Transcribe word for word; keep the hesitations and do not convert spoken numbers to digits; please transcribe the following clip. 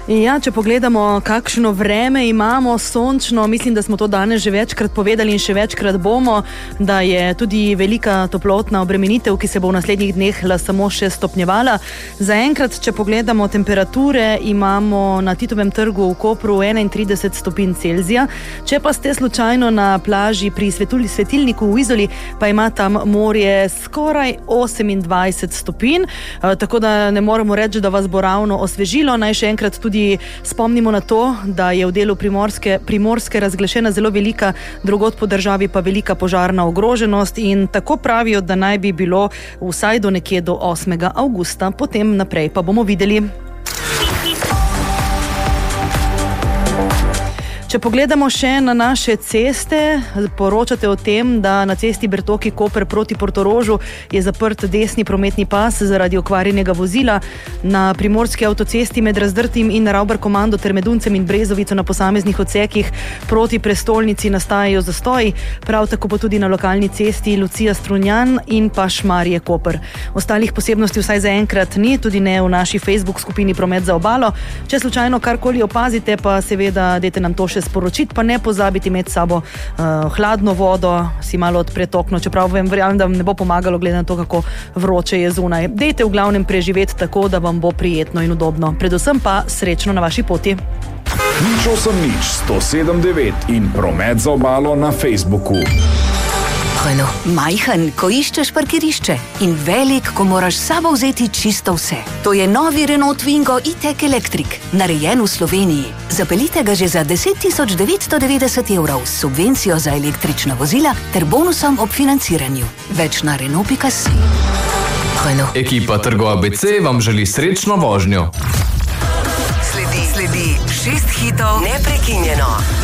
Ja, če pogledamo, kakšno vreme imamo, sončno, mislim, da smo to danes že večkrat povedali in še večkrat bomo, da je tudi velika toplotna obremenitev, ki se bo v naslednjih dneh samo še stopnjevala. Zaenkrat, če pogledamo temperature, imamo na Titovem trgu v Kopru enaintrideset stopinj Celzija. Če pa ste slučajno na plaži pri Svetilniku v Izoli, pa ima tam morje skoraj osemindvajset stopinj, tako da ne moremo reči, da vas bo ravno osvežilo. Naj še enkrat tudi spomnimo na to, da je v delu Primorske, Primorske razglašena zelo velika, drugod po državi pa velika požarna ogroženost in tako pravijo, da naj bi bilo vsaj do nekje do osmega avgusta, potem naprej pa bomo videli. Če pogledamo še na naše ceste, poročate o tem, da na cesti Bertoki Koper proti Portorožu je zaprt desni prometni pas zaradi okvarjenega vozila. Na primorski avtocesti med Razdrtim in Ravbar Komando ter med Uncem in Brezovico na posameznih odsekih proti prestolnici nastajajo zastoji, prav tako pa tudi na lokalni cesti Lucija Strunjan in pa Šmarje Koper. Ostalih posebnosti vsaj zaenkrat ni, tudi ne v naši Facebook skupini Promet za obalo. Če slučajno karkoli opazite, pa seveda dajte nam to še sporočiti, pa ne pozabiti imeti s sabo uh, hladno vodo, si malo odpreti okno, čeprav vem, verjamem, da vam ne bo pomagalo glede na to, kako vroče je zunaj. Dejte v glavnem preživeti tako, da vam bo prijetno in udobno. Predvsem pa srečno na vaši poti. Nič osem nič sto sedem devet in Promet za obalo na Facebooku. Renault. Majhen, ko iščeš parkirišče in velik, ko moraš s sabo vzeti čisto vse. To je novi Renault Twingo e-tech Electric, narejen v Sloveniji. Zapeljite ga že za deset tisoč devetsto devetdeset evrov s subvencijo za električna vozila ter bonusom ob financiranju. Več na Renault pika si. Renault. Ekipa Trgo A B C vam želi srečno vožnjo. Sledi, sledi šest hitov neprekinjeno.